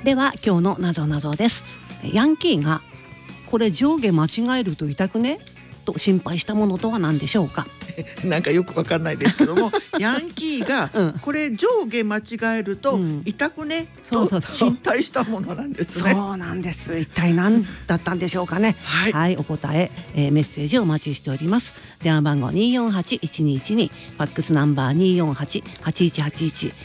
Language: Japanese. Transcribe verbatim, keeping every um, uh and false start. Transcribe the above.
では今日のなぞなぞです。ヤンキーがこれ上下間違えると痛くねと心配したものとは何でしょうか。 なんかよくわかんないですけどもヤンキーが、うん、これ上下間違えると痛くね、うん、と心配したものなんですね。 そうなんです。一体何だったんでしょうかね。はい、はい、お答え、えー、メッセージをお待ちしております。電話番号にーよんはちいちにいちに、ファックスナンバーにーよんはちはちいちはちいち